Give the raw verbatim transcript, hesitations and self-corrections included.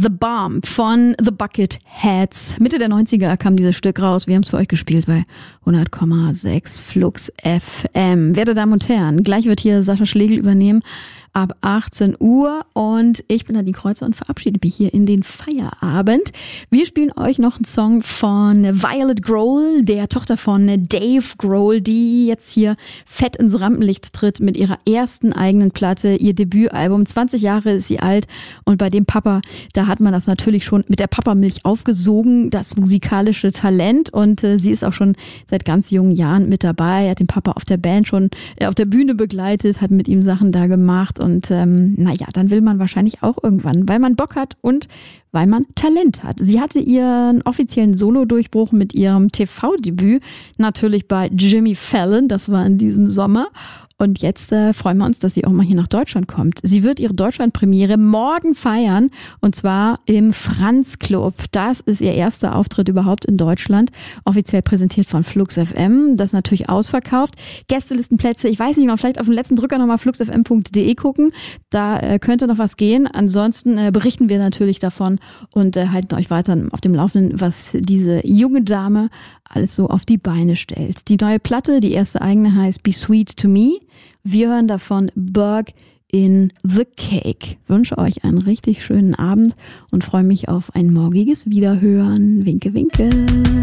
The Bomb von The Bucketheads. Mitte der neunziger kam dieses Stück raus. Wir haben es für euch gespielt bei hundert Komma sechs Flux F M. Werte Damen und Herren, gleich wird hier Sascha Schlegel übernehmen ab achtzehn Uhr und ich bin Nadine Kreuzer und verabschiede mich hier in den Feierabend. Wir spielen euch noch einen Song von Violet Grohl, der Tochter von Dave Grohl, die jetzt hier fett ins Rampenlicht tritt mit ihrer ersten eigenen Platte, ihr Debütalbum. zwanzig Jahre ist sie alt und bei dem Papa, da hat man das natürlich schon mit der Papamilch aufgesogen, das musikalische Talent, und äh, sie ist auch schon seit ganz jungen Jahren mit dabei, hat den Papa auf der Band schon äh, auf der Bühne begleitet, hat mit ihm Sachen da gemacht. Und ähm, naja, dann will man wahrscheinlich auch irgendwann, weil man Bock hat und weil man Talent hat. Sie hatte ihren offiziellen Solo-Durchbruch mit ihrem T V-Debüt natürlich bei Jimmy Fallon, das war in diesem Sommer. Und jetzt äh, freuen wir uns, dass sie auch mal hier nach Deutschland kommt. Sie wird ihre Deutschland-Premiere morgen feiern, und zwar im Franz Club. Das ist ihr erster Auftritt überhaupt in Deutschland, offiziell präsentiert von Flux F M. Das ist natürlich ausverkauft. Gästelistenplätze, ich weiß nicht noch, vielleicht auf den letzten Drücker nochmal flux f m punkt d e gucken. Da äh, könnte noch was gehen. Ansonsten äh, berichten wir natürlich davon und äh, halten euch weiter auf dem Laufenden, was diese junge Dame alles so auf die Beine stellt. Die neue Platte, die erste eigene, heißt Be Sweet to Me. Wir hören davon Burg in the Cake. Ich wünsche euch einen richtig schönen Abend und freue mich auf ein morgiges Wiederhören. Winke, winke.